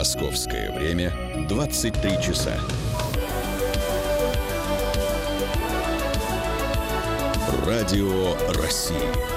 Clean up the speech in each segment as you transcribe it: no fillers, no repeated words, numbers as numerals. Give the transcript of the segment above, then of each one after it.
Московское время 23 часа. Радио России.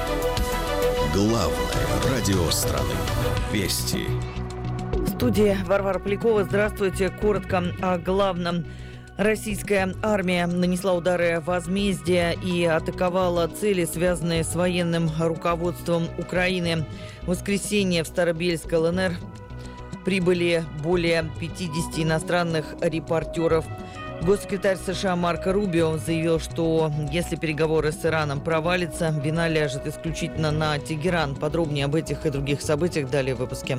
Главное радио страны. Вести. В студии Варвара Полякова. Здравствуйте. Коротко о главном. Российская армия нанесла удары возмездия и атаковала цели, связанные с военным руководством Украины. В воскресенье в Старобельск, ЛНР, прибыли более 50 иностранных репортеров. Госсекретарь США Марко Рубио заявил, что если переговоры с Ираном провалятся, вина ляжет исключительно на Тегеран. Подробнее об этих и других событиях далее в выпуске.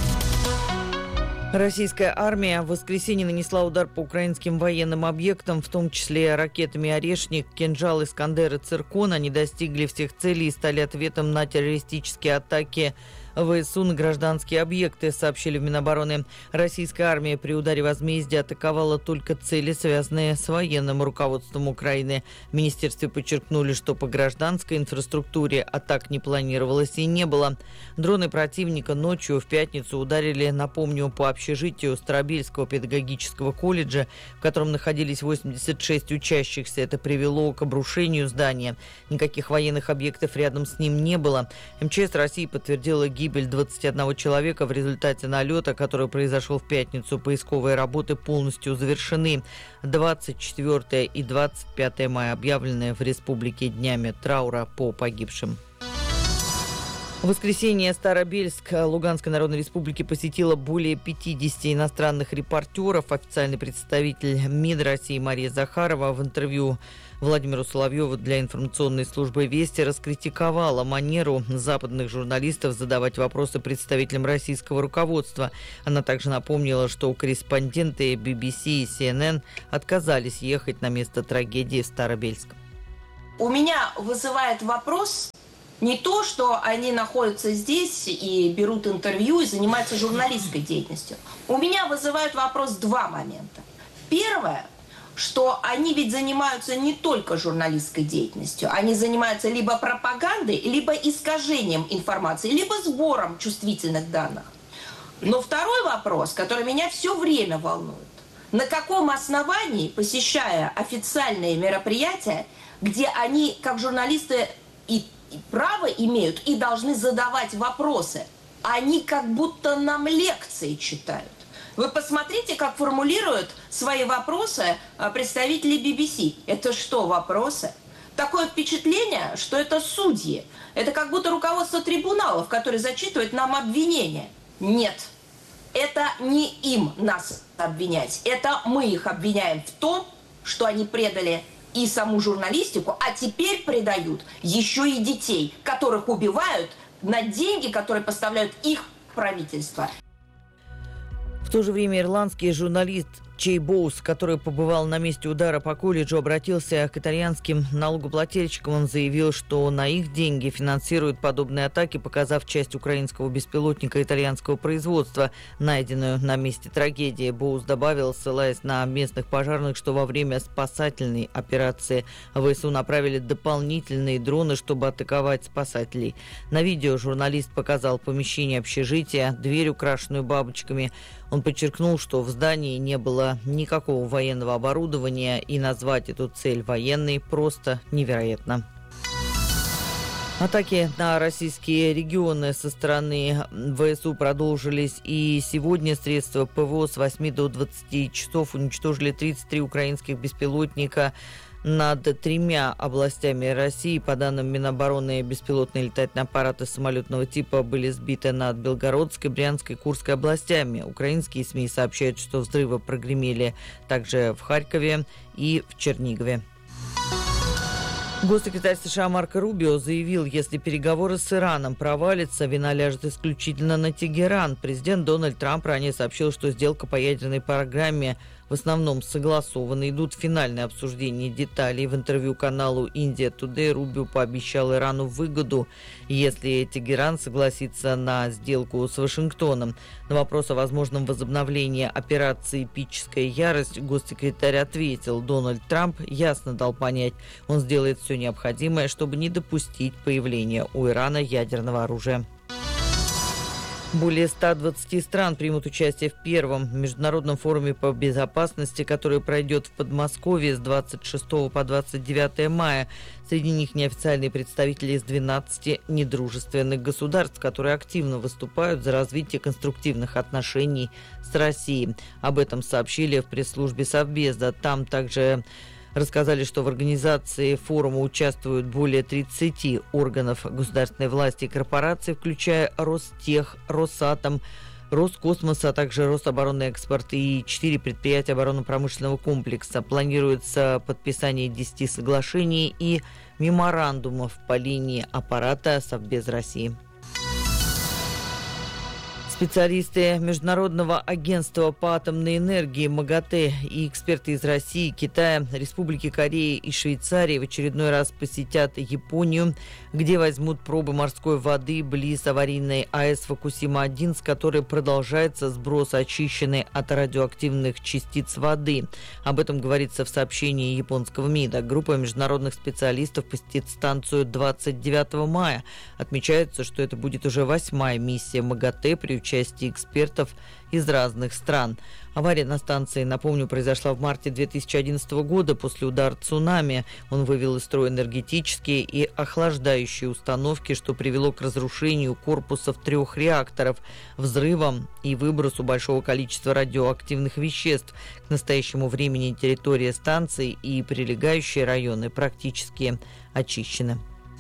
Российская армия в воскресенье нанесла удар по украинским военным объектам, в том числе ракетами «Орешник», «Кинжал», «Искандер» и «Циркон». Они достигли всех целей и стали ответом на террористические атаки ВСУ на гражданские объекты, сообщили в Минобороны. Российская армия при ударе возмездия атаковала только цели, связанные с военным руководством Украины. В министерстве подчеркнули, что по гражданской инфраструктуре атак не планировалось и не было. Дроны противника ночью в пятницу ударили, напомню, по общежитию Старобельского педагогического колледжа, в котором находились 86 учащихся. Это привело к обрушению здания. Никаких военных объектов рядом с ним не было. МЧС России подтвердила гибель 21 человека в результате налета, который произошел в пятницу. Поисковые работы полностью завершены. 24 и 25 мая объявлены в республике днями траура по погибшим. В воскресенье Старобельск Луганской Народной Республики посетила более 50 иностранных репортеров. Официальный представитель МИД России Мария Захарова в интервью Владимиру Соловьеву для информационной службы «Вести» раскритиковала манеру западных журналистов задавать вопросы представителям российского руководства. Она также напомнила, что корреспонденты BBC и CNN отказались ехать на место трагедии в Старобельск. У меня вызывает вопрос не то, что они находятся здесь и берут интервью и занимаются журналистской деятельностью. У меня вызывают вопрос два момента. Первое, что они ведь занимаются не только журналистской деятельностью, они занимаются либо пропагандой, либо искажением информации, либо сбором чувствительных данных. Но второй вопрос, который меня все время волнует, на каком основании, посещая официальные мероприятия, где они, как журналисты, и право имеют и должны задавать вопросы, они как будто нам лекции читают. Вы посмотрите, как формулируют свои вопросы представители BBC. Это что, вопросы? Такое впечатление, что это судьи. Это как будто руководство трибуналов, которые зачитывают нам обвинения. Нет, это не им нас обвинять. Это мы их обвиняем в том, что они предали и саму журналистику, а теперь предают еще и детей, которых убивают на деньги, которые поставляют их правительство. В то же время ирландский журналист Чей Боус, который побывал на месте удара по колледжу, обратился к итальянским налогоплательщикам. Он заявил, что на их деньги финансируют подобные атаки, показав часть украинского беспилотника итальянского производства, найденную на месте трагедии. Боус добавил, ссылаясь на местных пожарных, что во время спасательной операции ВСУ направили дополнительные дроны, чтобы атаковать спасателей. На видео журналист показал помещение общежития, дверь, украшенную бабочками. Он подчеркнул, что в здании не было никакого военного оборудования, и назвать эту цель военной просто невероятно. Атаки на российские регионы со стороны ВСУ продолжились, и сегодня средства ПВО с 8 до 20 часов уничтожили 33 украинских беспилотника над 3 областями России. По данным Минобороны, беспилотные летательные аппараты самолетного типа были сбиты над Белгородской, Брянской, Курской областями. Украинские СМИ сообщают, что взрывы прогремели также в Харькове и в Чернигове. Госсекретарь США Марко Рубио заявил, если переговоры с Ираном провалятся, вина ляжет исключительно на Тегеран. Президент Дональд Трамп ранее сообщил, что сделка по ядерной программе в основном согласованы. Идут финальные обсуждения деталей. В интервью каналу India Today Рубио пообещал Ирану выгоду, если Тегеран согласится на сделку с Вашингтоном. На вопрос о возможном возобновлении операции «Эпическая ярость» госсекретарь ответил: Дональд Трамп ясно дал понять, он сделает все необходимое, чтобы не допустить появления у Ирана ядерного оружия. Более 120 стран примут участие в первом международном форуме по безопасности, который пройдет в Подмосковье с 26 по 29 мая. Среди них неофициальные представители из 12 недружественных государств, которые активно выступают за развитие конструктивных отношений с Россией. Об этом сообщили в пресс-службе Совбеза. Там также рассказали, что в организации форума участвуют более 30 органов государственной власти и корпораций, включая Ростех, Росатом, Роскосмос, а также Рособоронэкспорт и 4 предприятия оборонно-промышленного комплекса. Планируется подписание 10 соглашений и меморандумов по линии аппарата Совбез России. Специалисты Международного агентства по атомной энергии МАГАТЭ и эксперты из России, Китая, Республики Кореи и Швейцарии в очередной раз посетят Японию, где возьмут пробы морской воды близ аварийной АЭС Фукусима-1, с которой продолжается сброс очищенной от радиоактивных частиц воды. Об этом говорится в сообщении японского МИДа. Группа международных специалистов посетит станцию 29 мая. Отмечается, что это будет уже 8-я миссия МАГАТЭ при участии экспертов из разных стран. Авария на станции, напомню, произошла в марте 2011 года после удара цунами. Он вывел из строя энергетические и охлаждающие установки, что привело к разрушению корпусов 3 реакторов, взрывам и выбросу большого количества радиоактивных веществ. К настоящему времени территория станции и прилегающие районы практически очищены.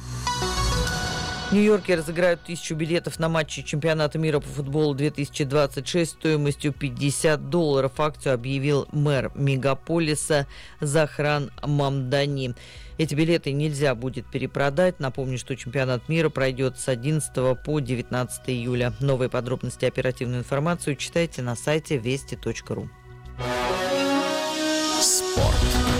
В Нью-Йорке разыграют 1000 билетов на матчи чемпионата мира по футболу 2026 стоимостью $50. Акцию объявил мэр мегаполиса Захран Мамдани. Эти билеты нельзя будет перепродать. Напомню, что чемпионат мира пройдет с 11 по 19 июля. Новые подробности и оперативную информацию читайте на сайте вести.ру. Спорт.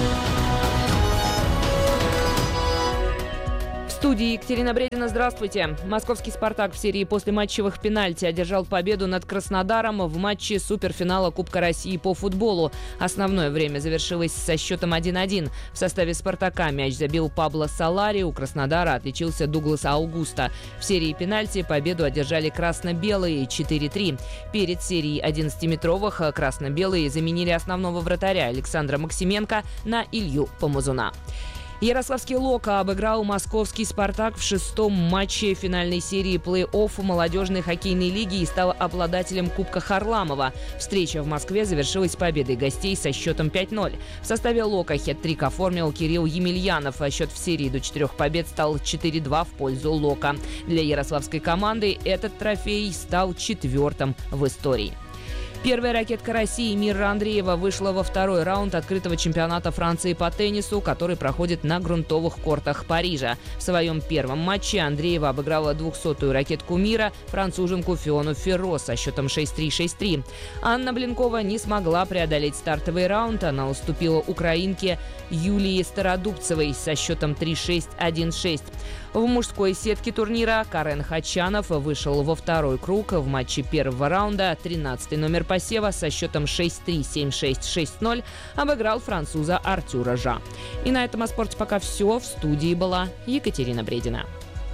В студии Екатерина Бредина. Здравствуйте. Московский «Спартак» в серии послематчевых пенальти одержал победу над Краснодаром в матче суперфинала Кубка России по футболу. Основное время завершилось со счетом 1-1. В составе «Спартака» мяч забил Пабло Солари, у Краснодара отличился Дуглас Аугуста. В серии пенальти победу одержали красно-белые 4-3. Перед серией 11-метровых красно-белые заменили основного вратаря Александра Максименко на Илью Помазуна. Ярославский «Лока» обыграл московский «Спартак» в 6-м матче финальной серии плей-офф молодежной хоккейной лиги и стал обладателем Кубка Харламова. Встреча в Москве завершилась победой гостей со счетом 5-0. В составе «Лока» хет-трик оформил Кирилл Емельянов, а счет в серии до 4 побед стал 4-2 в пользу «Лока». Для ярославской команды этот трофей стал 4-м в истории. Первая ракетка России Мира Андреева вышла во второй раунд открытого чемпионата Франции по теннису, который проходит на грунтовых кортах Парижа. В своем первом матче Андреева обыграла 200-ю ракетку мира, француженку Фиону Ферро со счетом 6-3, 6-3. Анна Блинкова не смогла преодолеть стартовый раунд. Она уступила украинке Юлии Стародубцевой со счетом 3-6, 1-6. В мужской сетке турнира Карен Хачанов вышел во второй круг. В матче первого раунда 13-й номер посева со счетом 6-3, 7-6, 6-0 обыграл француза Артюра Жа. И на этом о спорте пока все. В студии была Екатерина Бредина.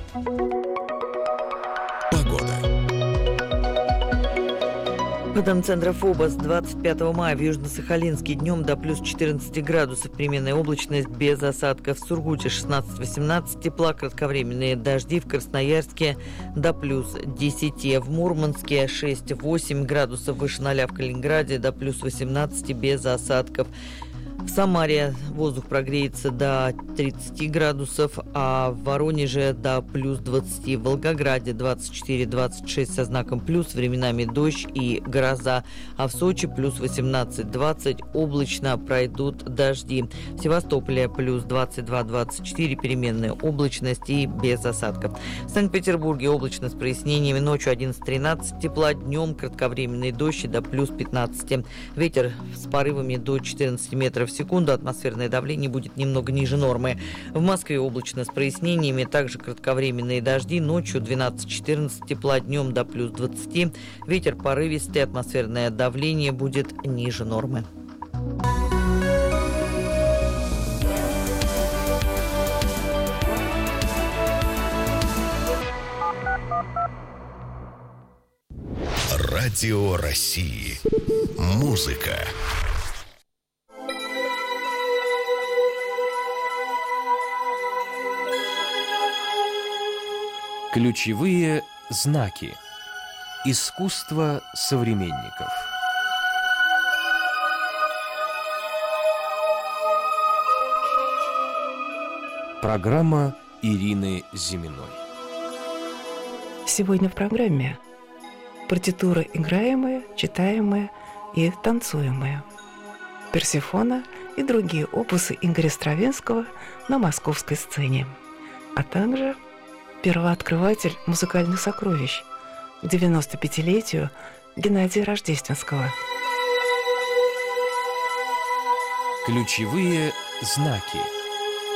Погода. Центра ФОБОС 25 мая в Южно-Сахалинске днем до плюс 14 градусов, переменная облачность без осадков. В Сургуте 16-18 тепла, кратковременные дожди. В Красноярске до плюс 10. В Мурманске 6-8 градусов, выше 0 в Калининграде до плюс 18 без осадков. В Самаре воздух прогреется до 30 градусов, а в Воронеже до плюс 20. В Волгограде 24-26 со знаком плюс, временами дождь и гроза. А в Сочи плюс 18-20, облачно, пройдут дожди. В Севастополе плюс 22-24, переменная облачность и без осадков. В Санкт-Петербурге облачно с прояснениями, ночью 11-13 тепла, днем кратковременный дождь и до плюс 15. Ветер с порывами до 14 метров в секунду, атмосферное давление будет немного ниже нормы. В Москве облачно с прояснениями, также кратковременные дожди, ночью 12-14 тепла, днем до плюс 20. Ветер порывистый, атмосферное давление будет ниже нормы. Радио России. Музыка. Ключевые знаки. Искусство современников. Программа Ирины Зиминой. Сегодня в программе партитура играемая, читаемая и танцуемая. Персифона и другие опусы Игоря Стравинского на московской сцене, а также первооткрыватель музыкальных сокровищ к 95-летию Геннадия Рождественского. Ключевые знаки.